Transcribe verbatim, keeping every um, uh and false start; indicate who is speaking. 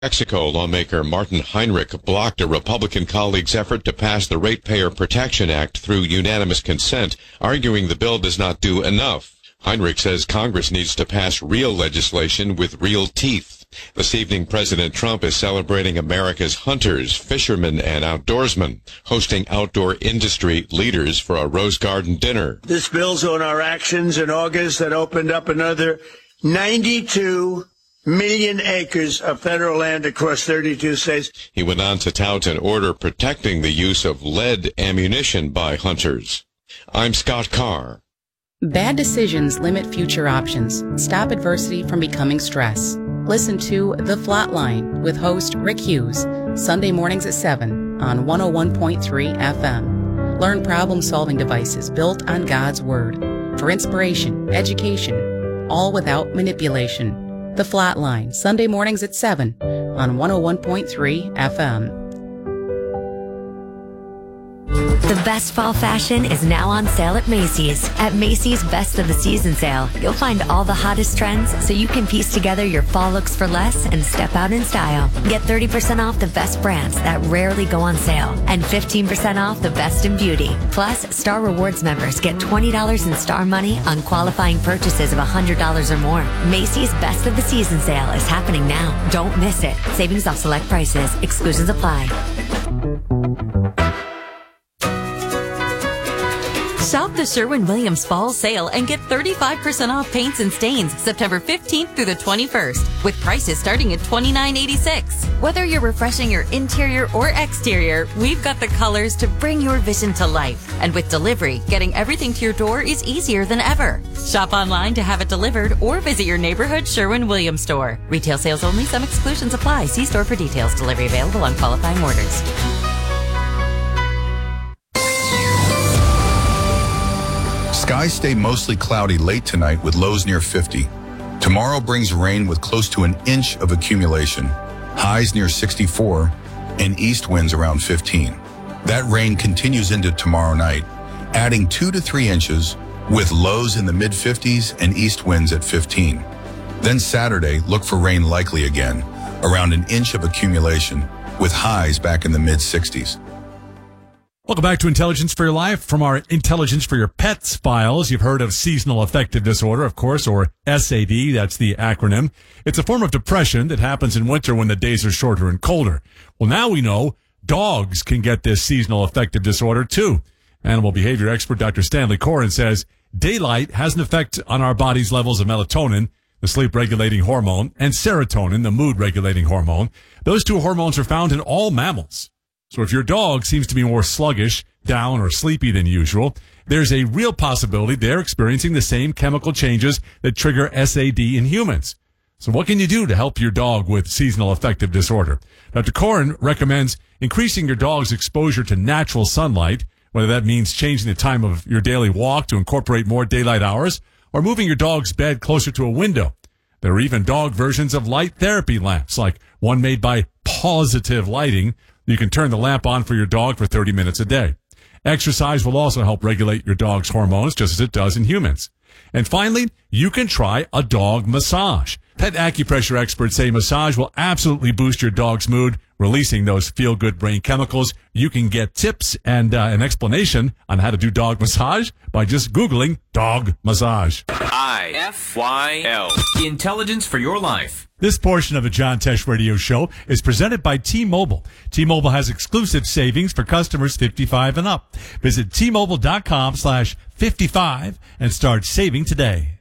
Speaker 1: Mexico lawmaker Martin Heinrich blocked a Republican colleague's effort to pass the Ratepayer Protection Act through unanimous consent, arguing the bill does not do enough. Heinrich says Congress needs to pass real legislation with real teeth. This evening, President Trump is celebrating America's hunters, fishermen, and outdoorsmen, hosting outdoor industry leaders for a Rose Garden dinner.
Speaker 2: This builds on our actions in August that opened up another ninety-two million acres of federal land across thirty-two states.
Speaker 1: He went on to tout an order protecting the use of lead ammunition by hunters. I'm Scott Carr.
Speaker 3: Bad decisions limit future options. Stop adversity from becoming stress. Listen to The Flatline with host Rick Hughes, Sunday mornings at seven on one oh one point three F M. Learn problem-solving devices built on God's Word for inspiration, education, all without manipulation. The Flatline, Sunday mornings at seven on one oh one point three F M.
Speaker 4: The best fall fashion is now on sale at Macy's. At Macy's Best of the Season sale, you'll find all the hottest trends so you can piece together your fall looks for less and step out in style. Get thirty percent off the best brands that rarely go on sale and fifteen percent off the best in beauty. Plus, Star Rewards members get twenty dollars in Star Money on qualifying purchases of one hundred dollars or more. Macy's Best of the Season sale is happening now. Don't miss it. Savings off select prices. Exclusions apply.
Speaker 5: Shop the Sherwin-Williams Fall Sale and get thirty-five percent off paints and stains September fifteenth through the twenty-first, with prices starting at twenty-nine eighty-six. Whether you're refreshing your interior or exterior, we've got the colors to bring your vision to life. And with delivery, getting everything to your door is easier than ever. Shop online to have it delivered or visit your neighborhood Sherwin-Williams store. Retail sales only. Some exclusions apply. See store for details. Delivery available on qualifying orders.
Speaker 6: Skies stay mostly cloudy late tonight with lows near fifty. Tomorrow brings rain with close to an inch of accumulation, highs near sixty-four, and east winds around fifteen. That rain continues into tomorrow night, adding two to three inches with lows in the mid fifties and east winds at fifteen. Then Saturday, look for rain likely again, around an inch of accumulation, with highs back in the mid sixties.
Speaker 7: Welcome back to Intelligence for Your Life from our Intelligence for Your Pets files. You've heard of seasonal affective disorder, of course, or S A D. That's the acronym. It's a form of depression that happens in winter when the days are shorter and colder. Well, now we know dogs can get this seasonal affective disorder too. Animal behavior expert Doctor Stanley Coren says daylight has an effect on our body's levels of melatonin, the sleep-regulating hormone, and serotonin, the mood-regulating hormone. Those two hormones are found in all mammals. So if your dog seems to be more sluggish, down, or sleepy than usual, there's a real possibility they're experiencing the same chemical changes that trigger S A D in humans. So what can you do to help your dog with seasonal affective disorder? Doctor Coren recommends increasing your dog's exposure to natural sunlight, whether that means changing the time of your daily walk to incorporate more daylight hours, or moving your dog's bed closer to a window. There are even dog versions of light therapy lamps, like one made by Positive Lighting. You can turn the lamp on for your dog for thirty minutes a day. Exercise will also help regulate your dog's hormones, just as it does in humans. And finally, you can try a dog massage. Pet acupressure experts say massage will absolutely boost your dog's mood, releasing those feel-good brain chemicals. You can get tips and uh, an explanation on how to do dog massage by just Googling dog massage.
Speaker 8: I F Y L. Intelligence for Your Life.
Speaker 7: This portion of the John Tesh Radio Show is presented by T-Mobile. T-Mobile has exclusive savings for customers fifty-five and up. Visit T Mobile dot com slash fifty-five and start saving today.